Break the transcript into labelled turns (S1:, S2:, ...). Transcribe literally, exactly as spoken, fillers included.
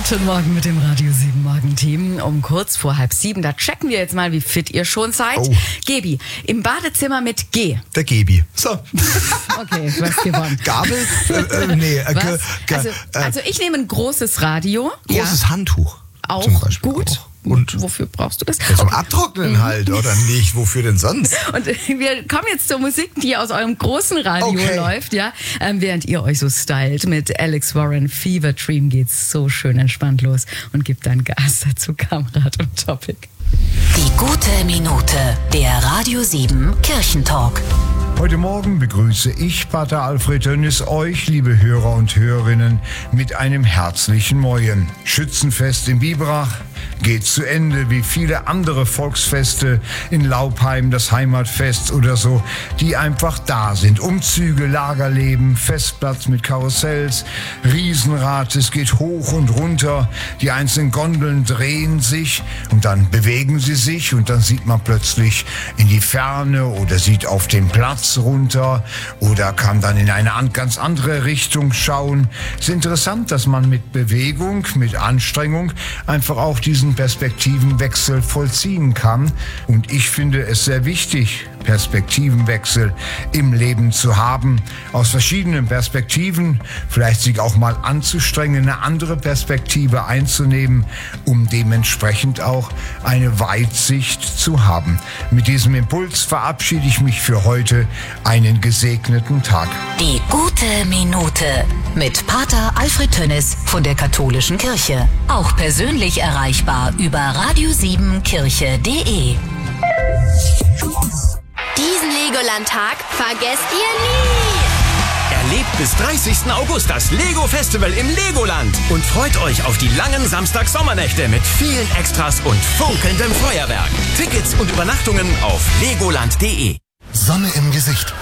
S1: Guten Morgen mit dem Radio sieben Morgenteam. Um kurz vor halb sieben, da checken wir jetzt mal, wie fit ihr schon seid.
S2: Oh.
S1: Gebi, im Badezimmer mit G.
S2: Der Gebi. So.
S1: Okay, du hast gewonnen.
S2: Gabel? Äh, äh, nee. Äh,
S1: Was?
S2: ge- ge-
S1: Also,
S2: äh,
S1: also ich nehme ein großes Radio.
S2: großes Handtuch.
S1: Ja,
S2: zum
S1: auch
S2: Beispiel
S1: gut.
S2: Auch. Und
S1: wofür brauchst du das?
S2: ja, zum Abtrocknen halt, oder nicht? Wofür denn sonst?
S1: Und wir kommen jetzt zur Musik, die aus eurem großen Radio
S2: Okay.
S1: läuft, ja, ähm, während ihr euch so stylt. Mit Alex Warren, Fever Dream geht's so schön entspannt los und gibt dann Gas dazu, Kamerad und Topic.
S3: Die gute Minute, der Radio sieben Kirchentalk.
S4: Heute Morgen begrüße ich, Pater Alfred Tönnis, euch, liebe Hörer und Hörerinnen, mit einem herzlichen Moin. Schützenfest in Biberach geht zu Ende, wie viele andere Volksfeste in Laupheim, das Heimatfest oder so, die einfach da sind. Umzüge, Lagerleben, Festplatz mit Karussells, Riesenrad, es geht hoch und runter, die einzelnen Gondeln drehen sich und dann bewegen sie sich und dann sieht man plötzlich in die Ferne oder sieht auf den Platz runter oder kann dann in eine an- ganz andere Richtung schauen. Es ist interessant, dass man mit Bewegung, mit Anstrengung einfach auch diesen Perspektivenwechsel vollziehen kann. Und ich finde es sehr wichtig, Perspektivenwechsel im Leben zu haben, aus verschiedenen Perspektiven, vielleicht sich auch mal anzustrengen, eine andere Perspektive einzunehmen, um dementsprechend auch eine Weitsicht zu haben. Mit diesem Impuls verabschiede ich mich für heute. Einen gesegneten Tag.
S3: Die gute Minute mit Pater Alfred Tönnis von der Katholischen Kirche. Auch persönlich erreichbar über radio sieben kirche punkt de.
S5: Diesen Legoland-Tag vergesst ihr nie!
S6: Erlebt bis dreißigsten August das Lego Festival im Legoland und freut euch auf die langen Samstag-Sommernächte mit vielen Extras und funkelndem Feuerwerk. Tickets und Übernachtungen auf legoland punkt de.
S7: Sonne im Gesicht.